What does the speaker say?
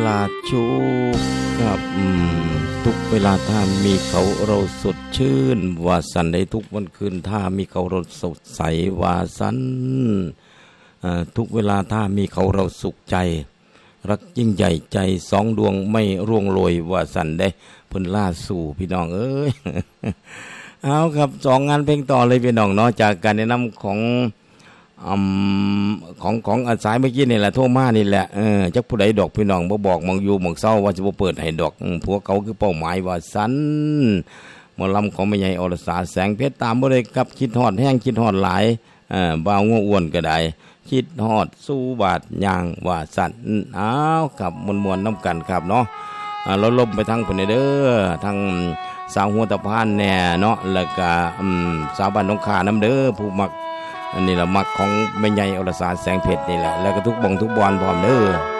ลาโชคครับทุกเวลาถ้ามีเขาเราสดชื่นว่าสันได้ทุกวันคืนถ้ามีเขาเราสดใสว่าสันทุกเวลาถ้ามีเขาเราสุขใจรักยิ่งใหญ่ใจสองดวงไม่ร่วงโรยว่าสันได้เพิ่นล่าสู่พี่น้องเอ้ย เอาครับสองงานเพลงต่อเลยพี่น้องเนาะจากการแนะนำของอาสายเมื่อกี้นี่แหละโทรมานี่แหละจักผู้ใดดอกพี่น้องบ่บอกมองอยู่มองเศร้าว่าจะบ่เปิดให้ดอกผัวเขาคือเป้าหมายว่าสันหมอลำของแม่ใหญ่อรสาแสงเพชรตามบ่ได้กับคิดฮอดแห้งคิดฮอดหลายบ่าวงัวอ้วนก็ได้คิดฮอดสู้บาดยางว่าสันอ้าวกับมวลๆน้ำกันครับเนาะเราลบไปทางพุ่นเด้อทางสาวหัวตะพานแน่เนาะแล้วก็สาวบ้านหนองคาน้ำเด้อผู้มักอันนี้ละมักของแม่ใหญ่อรสาแสงเพชรนี่แหละแล้วก็ทุกบ่งทุกบอลพร้อมเด้อ